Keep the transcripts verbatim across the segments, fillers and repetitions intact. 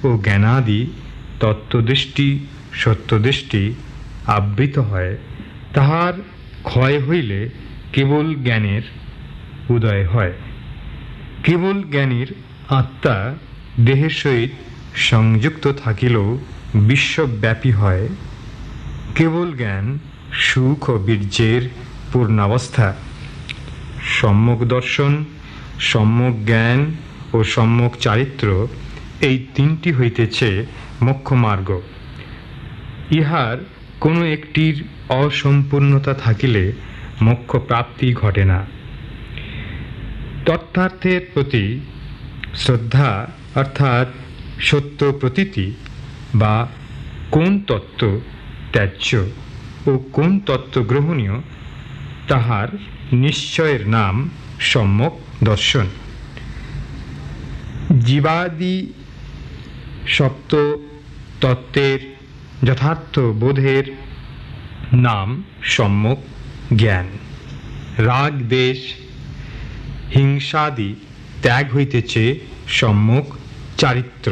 ও জ্ঞানাদি তত্ত্বদৃষ্টি সত্যদৃষ্টি আবৃত হয়, তাহার ক্ষয় হইলে কেবল জ্ঞানের উদয় হয়। কেবল জ্ঞানীর আত্মা দেহের সহিত সংযুক্ত থাকিলেও বিশ্বব্যাপী হয়। কেবল জ্ঞান সুখ ও বীর্যের পূর্ণাবস্থা। সম্যক দর্শন, সম্যক জ্ঞান ও সম্যক চারিত্র এই তিনটি হইতেছে মোক্ষমার্গ। ইহার কোনো একটির অসম্পূর্ণতা থাকিলে মোক্ষ প্রাপ্তি ঘটে না। তত্ত্বার্থের প্রতি শ্রদ্ধা অর্থাৎ সত্য প্রতীতি বা কোন তত্ত্ব ত্যায্য ও কোন তত্ত্ব গ্রহণীয়, তাহার নিশ্চয়ের নাম সম্যক দর্শন। জীবাদি সপ্ত তত্ত্বের যথার্থ বোধের নাম সম্যক জ্ঞান। রাগ দেশ হিংসাদি ত্যাগ হইতেছে সম্যক চারিত্র।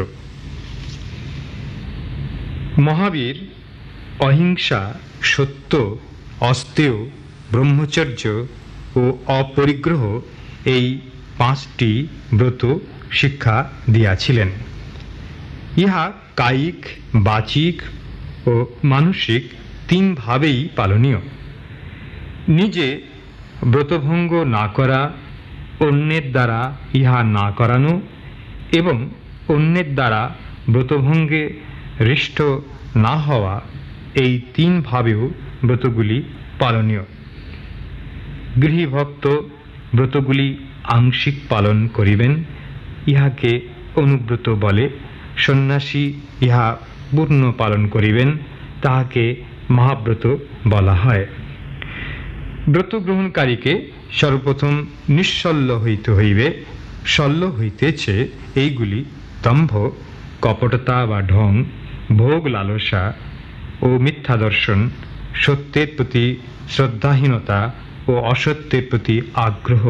মহাবীর অহিংসা, সত্য, অস্তেয়, ব্রহ্মচর্য ও অপরিগ্রহ এই পাঁচটি ব্রত শিক্ষা দিয়াছিলেন। ইহা কায়িক, বাচিক ও মানসিক তিনভাবেই পালনীয়। নিজে ব্রতভঙ্গ না করা, অন্যের দ্বারা ইহা না করানো এবং অন্যের দ্বারা ব্রতভঙ্গে হৃষ্ট না হওয়া, এই তিনভাবেও ব্রতগুলি পালনীয়। গৃহীভক্ত ব্রতগুলি আংশিক পালন করিবেন, ইহাকে অনুব্রত বলে। সন্ন্যাসী ইহা পূর্ণ পালন করিবেন, তাহাকে মহাব্রত বলা হয়। ব্রত গ্রহণকারীকে সর্বপ্রথম নিঃশল্য হইতে হইবে। শল্য হইতেছে এইগুলি: দম্ভ, কপটতা বা ঢং, ভোগ লালসা ও মিথ্যা দর্শন, সত্যের প্রতি শ্রদ্ধাহীনতা ও অসত্যের প্রতি আগ্রহ।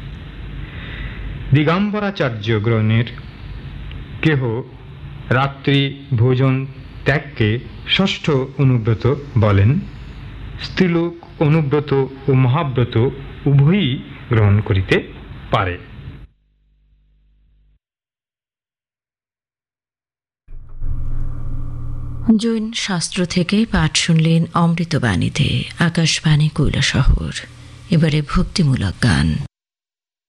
দিগম্বরাচার্য গ্রহণের কেহ রাত্রি ভোজন ত্যাগকে ষষ্ঠ অনুব্রত বলেন। স্ত্রীলোক অনুব্রত ও মহাব্রত উভয়ই গ্রহণ করিতে পারে। জৈন শাস্ত্র থেকে পাঠ শুনলেন অমৃতবাণীতে, আকাশবাণী কৈলাসহর। এবারে ভক্তিমূলক গান।